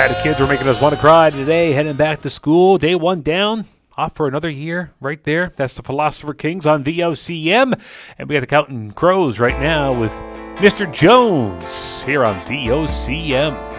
The kids were making us want to cry today, heading back to school. Day one down, off for another year right there. That's the Philosopher Kings on VOCM. And we got the Counting Crows right now with Mr. Jones here on VOCM.